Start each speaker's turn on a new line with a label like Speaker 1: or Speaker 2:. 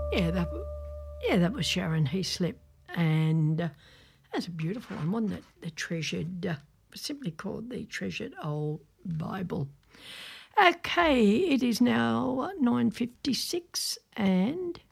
Speaker 1: That was Sharon Heaslip, and that's a beautiful one, wasn't it? The Treasured, simply called the Treasured Old Bible. Okay, it is now 9:56, and